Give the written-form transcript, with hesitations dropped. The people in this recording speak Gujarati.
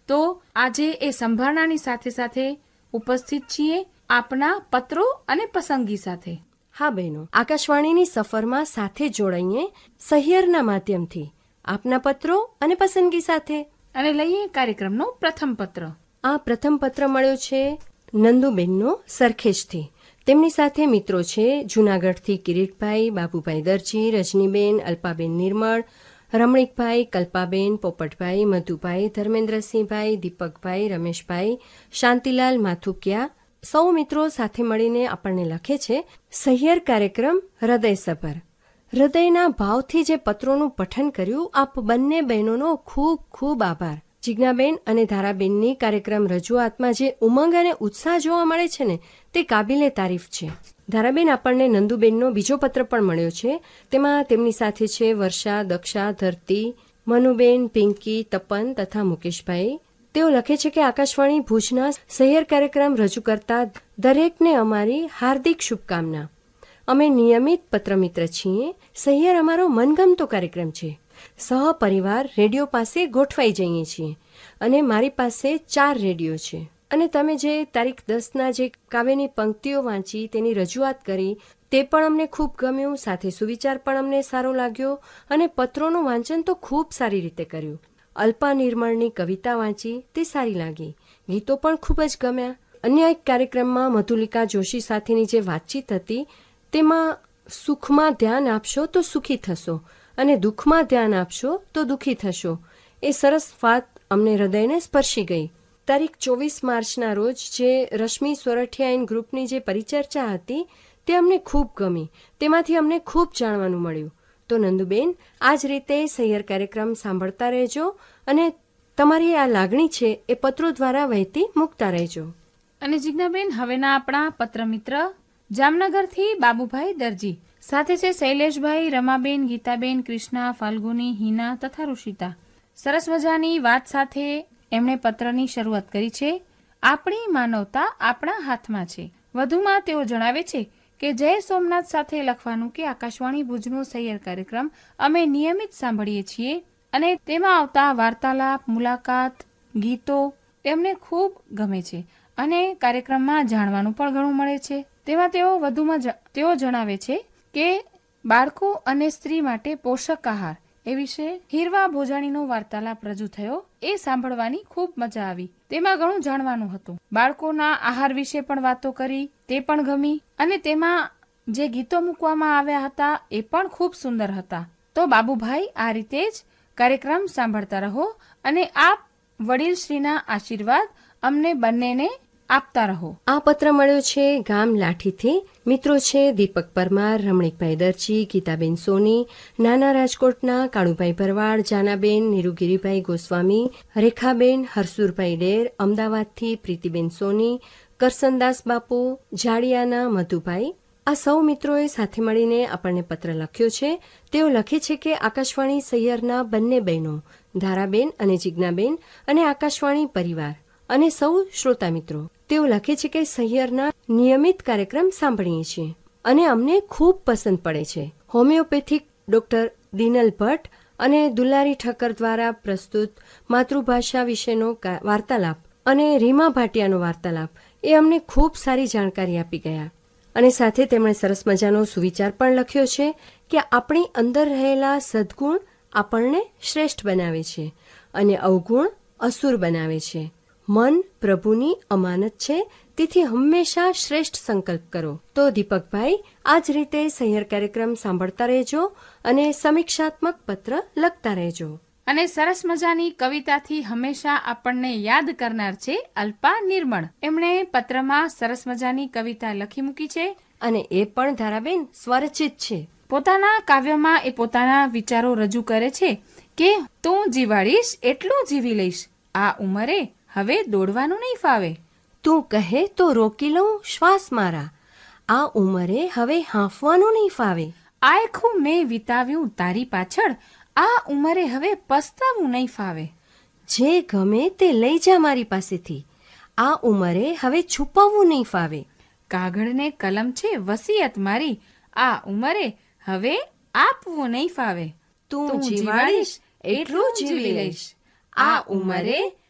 તો આજે એ સંભાળનાની સાથે સાથે ઉપસ્થિત છીએ આપના પત્રો અને પસંદગી સાથે. હા બહેનો, આકાશવાણીની સફરમાં સાથે જોડાઈએ સહિયરના માધ્યમથી આપના પત્રો અને પસંદગી સાથે. અને લઈએ કાર્યક્રમનો પ્રથમ પત્ર. આ પ્રથમ પત્ર મળ્યો છે નંદુબેનનો સરખેજથી. તેમની સાથે મિત્રો છે જૂનાગઢથી કિરીટભાઈ, બાબુભાઈ દરજી, રજનીબેન, અલ્પાબેન નિર્મળ, રમણીકભાઈ, કલ્પાબેન, પોપટભાઈ, મધુભાઈ, ધર્મેન્દ્રસિંહભાઈ, દીપકભાઈ, રમેશભાઈ, શાંતિલાલ માથુકિયા. સૌ મિત્રો સાથે મળીને આપણને લખે છે સહિયર કાર્યક્રમ હૃદયસભર. હૃદયના ભાવથી જે પત્રોનું પઠન કર્યું, આપ બંને બહેનોનો ખૂબ ખૂબ આભાર. જિજ્ઞાબેન અને ધારાબેનની કાર્યક્રમ રજૂઆતમાં જે ઉમંગ અને ઉત્સાહ જોવા મળે છે ને, તે કાબિલે તારીફ છે. ધારાબેન, આપણને નંદુબેનનો બીજો પત્ર પણ મળ્યો છે. તેમાં તેમની સાથે છે વર્ષા, દક્ષા, ધરતી, મનુબેન, પિંકી, તપન તથા મુકેશભાઈ. તેઓ લખે છે કે આકાશવાણી ભુજના સહિયર કાર્યક્રમ રજૂ કરતા દરેકને અમારી હાર્દિક શુભકામના. અમે નિયમિત પત્રમિત્ર છીએ. સહિયર અમારો મનગમતો કાર્યક્રમ છે. સહપરિવાર રેડિયો પાસે ગોઠવાઈ જઈએ છીએ અને મારી પાસે 4 રેડિયો છે. અને તમે જે તારીખ 10ના જે કાવ્યની પંક્તિઓ વાંચી, તેની રજૂઆત કરી, તે પણ અમને ખૂબ ગમ્યું. સાથે સુવિચાર પણ અમને સારો લાગ્યો અને પત્રોનું વાંચન તો ખૂબ સારી રીતે કર્યું. અલ્પા નિર્મળની કવિતા વાંચી, તે સારી લાગી. ગીતો પણ ખૂબ જ ગમ્યા. અન્ય એક કાર્યક્રમમાં મધુલિકા જોશી સાથેની જે વાતચીત હતી, તેમાં સુખમાં ધ્યાન આપશો તો સુખી થશો અને દુઃખમાં ધ્યાન આપશો તો દુઃખી થશો. એ સરસ વાત અમને હૃદયને સ્પર્શી ગઈ. તારીખ 24 માર્ચના રોજ જે રશ્મિ સોરઠિયા ગ્રુપની જે પરિચર્ચા હતી, તે અમને ખૂબ ગમી. તેમાંથી અમને ખૂબ જાણવાનું મળ્યું. તો નંદુબેન, આ જ રીતે સહિયર કાર્યક્રમ સાંભળતા રહેજો અને તમારી આ લાગણી છે એ પત્રો દ્વારા વહેતી મૂકતા રહેજો. અને જિજ્ઞાબેન, હવેના આપણા પત્ર મિત્ર જામનગરથી બાબુભાઈ દરજી. સાથે છે શૈલેષભાઈ, રમાબેન, ગીતાબેન, કૃષ્ણા, ફાલ્ગુની, હિના તથા ઋષિતા. સરસ મજાની વાત સાથે એમણે પત્રની શરૂઆત કરી છે. આપણી માનવતા આપણા હાથમાં છે. વધુમાં તેઓ જણાવે છે કે જય સોમનાથ સાથે લખવાનું કે આકાશવાણી ભુજનો સહિયર કાર્યક્રમ અમે નિયમિત સાંભળીએ છીએ અને તેમાં આવતા વાર્તાલાપ, મુલાકાત, ગીતો એમને ખૂબ ગમે છે અને કાર્યક્રમમાં જાણવાનું પણ ઘણું મળે છે. તેમાં તેઓ જણાવે છે કે બાળકો અને સ્ત્રી માટે પોષક આહાર એ વિશે હીરવા ભોજાણીનો વાર્તાલાપ રજૂ થયો. એ સાંભળવાની ખૂબ મજા આવી. તેમાં ઘણું જાણવાનું હતું. બાળકોના આહાર વિશે પણ વાતો કરી, તે પણ ગમી. અને તેમાં જે ગીતો મૂકવામાં આવ્યા હતા એ પણ ખૂબ સુંદર હતા. તો બાબુભાઈ, આ રીતે જ કાર્યક્રમ સાંભળતા રહો અને આપ વડીલશ્રીના આશીર્વાદ અમને બંનેને આપતા રહો. આ પત્ર મળ્યો છે ગામ લાઠીથી. મિત્રો છે દીપક પરમાર, રમણીકભાઈ દરજી, ગીતાબેન સોની, નાના રાજકોટના કાળુભાઈ ભરવાડ, જાનાબેન, નીરુગીરીભાઈ ગોસ્વામી, રેખાબેન, હરસુરભાઈ ડેર, અમદાવાદથી પ્રીતિબેન સોની, કરસનદાસ બાપુ, જાડિયાના મધુભાઈ. આ સૌ મિત્રોએ સાથે મળીને આપણને પત્ર લખ્યો છે. તેઓ લખે છે કે આકાશવાણી સહિયરના બંને બહેનો ધારાબેન અને જિજ્ઞાબેન અને આકાશવાણી પરિવાર અને સૌ શ્રોતા મિત્રો, તેઓ લખે છે કે સહિયરના નિયમિત કાર્યક્રમ સાંભળીએ છીએ અને અમને ખૂબ પસંદ પડે છે. હોમિયોપેથિક ડોક્ટર દિનલ ભટ્ટ અને દુલારી ઠક્કર દ્વારા પ્રસ્તુત માતૃભાષા વિશેનો વાર્તાલાપ અને રીમા ભાટિયાનો વાર્તાલાપ એ અમને ખૂબ સારી જાણકારી આપી ગયા. અને સાથે તેમણે સરસ મજાનો સુવિચાર પણ લખ્યો છે કે આપણી અંદર રહેલા સદ્ગુણ આપણને શ્રેષ્ઠ બનાવે છે અને અવગુણ અસુર બનાવે છે. મન પ્રભુની અમાનત છે, તેથી હંમેશા શ્રેષ્ઠ સંકલ્પ કરો. તો દીપકભાઈ, આ જ રીતે સહિયર કાર્યક્રમ સાંભળતા રહેજો અને સમીક્ષાત્મક પત્ર લખતા રહેજો. અને સરસ મજાની કવિતાથી હંમેશા આપણને યાદ કરનાર છે અલ્પા નિર્મળ. એમણે પત્રમાં સરસ મજાની કવિતા લખી મૂકી છે અને એ પણ ધારાબેન સ્વરચિત છે. પોતાના કાવ્યમાં એ પોતાના વિચારો રજૂ કરે છે કે તું જીવાડીશ એટલું જીવી લઈશ, આ ઉંમરે હવે દોડવાનું નહીં ફાવે. તું કહે તો રોકી લઉં શ્વાસ મારા, આ ઉંમરે હવે હાંફવાનું નહીં ફાવે. આખું મેં વિતાવ્યું તારી પાછળ, આ ઉંમરે હવે પસ્તાવું નહીં ફાવે. જે ગમે તે લઈ જા મારી પાસેથી, આ ઉંમરે હવે છુપાવવું નહીં ફાવે. કાગળને કલમ છે વસિયત મારી, આ ઉંમરે હવે આપવું નહીં ફાવે. તું જીવાડીશ એટલું જીવી લઈશ, આ ઉંમરે